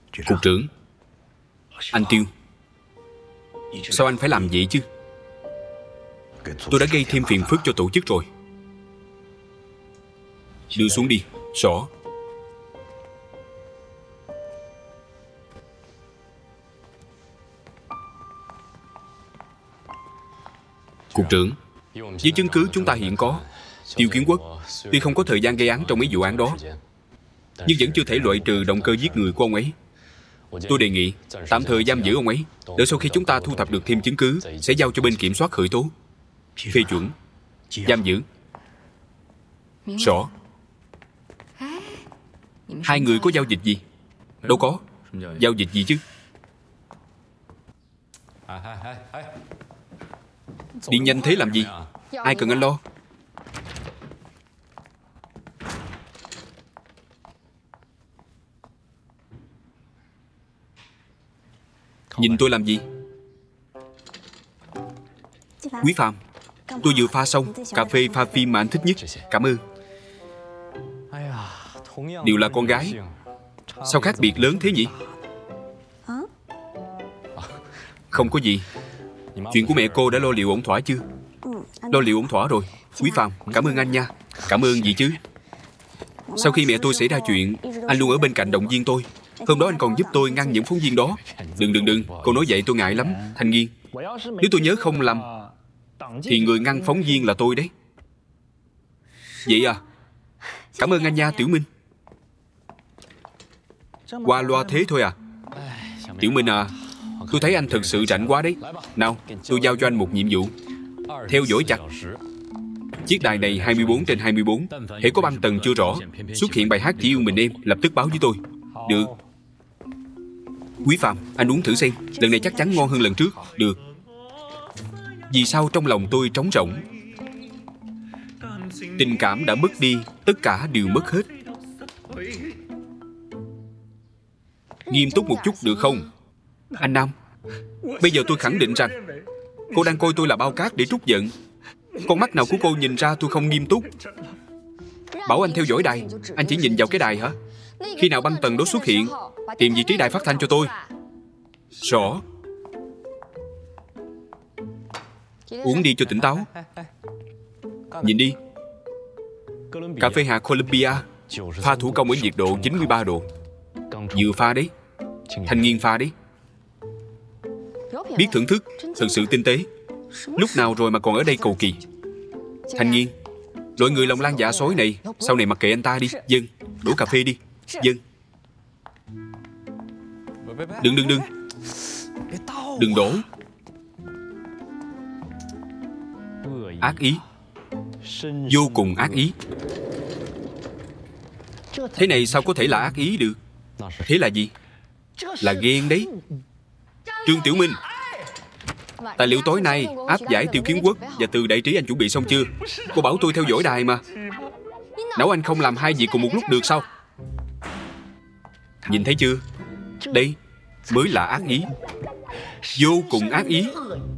Cục trưởng, anh Tiêu, sao anh phải làm vậy chứ? Tôi đã gây thêm phiền phức cho tổ chức rồi. Đưa xuống đi, sỏ. Cục trưởng, với chứng cứ chúng ta hiện có, Tiêu Kiến Quốc tuy không có thời gian gây án trong mấy vụ án đó, nhưng vẫn chưa thể loại trừ động cơ giết người của ông ấy. Tôi đề nghị tạm thời giam giữ ông ấy, để sau khi chúng ta thu thập được thêm chứng cứ sẽ giao cho bên kiểm soát khởi tố. Phê chuẩn. Giam giữ. Sỏ. Hai người có giao dịch gì? Đâu có. Giao dịch gì chứ? Đi nhanh thế làm gì? Ai cần anh lo? Nhìn tôi làm gì? Quý Phạm, tôi vừa pha xong cà phê pha phim mà anh thích nhất. Cảm ơn. Đều là con gái, sao khác biệt lớn thế nhỉ? Không có gì. Chuyện của mẹ cô đã lo liệu ổn thỏa chưa? Lo liệu ổn thỏa rồi. Quý Phạm, cảm ơn anh nha. Cảm ơn gì chứ? Sau khi mẹ tôi xảy ra chuyện, anh luôn ở bên cạnh động viên tôi. Hôm đó anh còn giúp tôi ngăn những phóng viên đó. Đừng, cô nói vậy tôi ngại lắm, Thanh Nghiên. Nếu tôi nhớ không lầm thì người ngăn phóng viên là tôi đấy. Vậy à? Cảm ơn anh nha, Tiểu Minh. Qua loa thế thôi à? Tiểu Minh à, tôi thấy anh thật sự rảnh quá đấy. Nào, tôi giao cho anh một nhiệm vụ. Theo dõi chặt chiếc đài này 24/24. Hễ có băng tần chưa rõ, xuất hiện bài hát Chỉ Yêu Mình Em, lập tức báo với tôi. Được. Quý Phạm, anh uống thử xem. Lần này chắc chắn ngon hơn lần trước. Được. Vì sao trong lòng tôi trống rỗng? Tình cảm đã mất đi, tất cả đều mất hết. Nghiêm túc một chút được không? Anh Nam, bây giờ tôi khẳng định rằng cô đang coi tôi là bao cát để trút giận. Con mắt nào của cô nhìn ra tôi không nghiêm túc? Bảo anh theo dõi đài, anh chỉ nhìn vào cái đài hả? Khi nào băng tần đó xuất hiện, tìm vị trí đài phát thanh cho tôi. Rõ. Uống đi cho tỉnh táo. Nhìn đi. Cà phê hạt Columbia, pha thủ công ở nhiệt độ 93 độ. Vừa pha đấy. Thanh Nghiên pha đấy. Biết thưởng thức, thật sự tinh tế. Lúc nào rồi mà còn ở đây cầu kỳ. Thanh Nghiên, loại người lòng lan dạ sói này, sau này mặc kệ anh ta đi. Dân, đổ cà phê đi. Dân. Đừng đổ. Ác ý. Vô cùng ác ý. Thế này sao có thể là ác ý được? Thế là gì? Là ghen đấy. Trương Tiểu Minh, tài liệu tối nay áp giải Tiêu Kiến Quốc và Từ Đại Trí anh chuẩn bị xong chưa? Cô bảo tôi theo dõi đài mà. Nấu anh không làm hai việc cùng một lúc được sao? Nhìn thấy chưa? Đây mới là ác ý. Vô cùng ác ý.